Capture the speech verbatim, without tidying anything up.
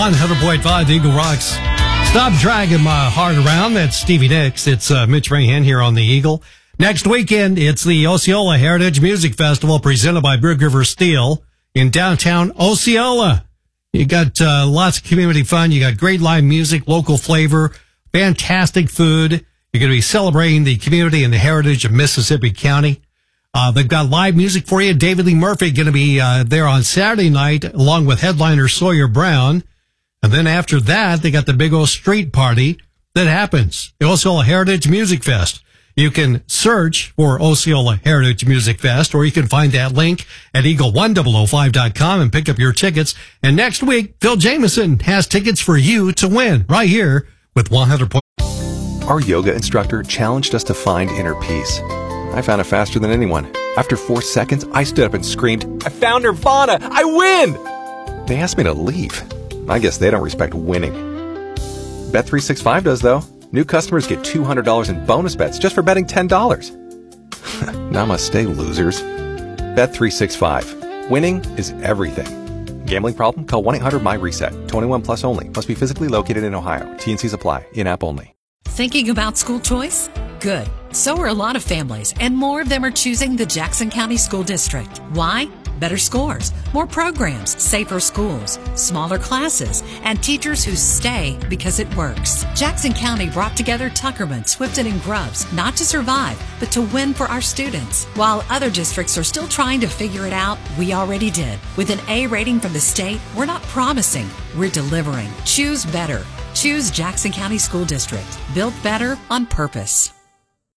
one hundred point five Eagle Rocks. Stop dragging my heart around. That's Stevie Nicks. It's uh, Mitch Mahan here on the Eagle. Next weekend, it's the Osceola Heritage Music Festival presented by Big River Steel in downtown Osceola. You got uh, lots of community fun. You got great live music, local flavor, fantastic food. You're going to be celebrating the community and the heritage of Mississippi County. Uh, they've got live music for you. David Lee Murphy going to be uh, there on Saturday night along with headliner Sawyer Brown. And then after that, they got the big old street party that happens. The Osceola Heritage Music Fest. You can search for Osceola Heritage Music Fest, or you can find that link at eagle one thousand five dot com and pick up your tickets. And next week, Phil Jameson has tickets for you to win right here with one hundred point. Our yoga instructor challenged us to find inner peace. I found it faster than anyone. After four seconds, I stood up and screamed, "I found Nirvana! I win!" They asked me to leave. I guess they don't respect winning. Bet three sixty-five does, though. New customers get two hundred dollars in bonus bets just for betting ten dollars. Namaste, losers. Bet three sixty-five. Winning is everything. Gambling problem? Call one eight hundred my reset. twenty-one plus only. Must be physically located in Ohio. T and Cs apply. In-app only. Thinking about school choice? Good. So are a lot of families, and more of them are choosing the Jackson County School District. Why? Better scores, more programs, safer schools, smaller classes, and teachers who stay because it works. Jackson County brought together Tuckerman, Swifton, and Grubbs, not to survive, but to win for our students. While other districts are still trying to figure it out, we already did. With an A rating from the state, we're not promising, we're delivering. Choose better. Choose Jackson County School District. Built better on purpose.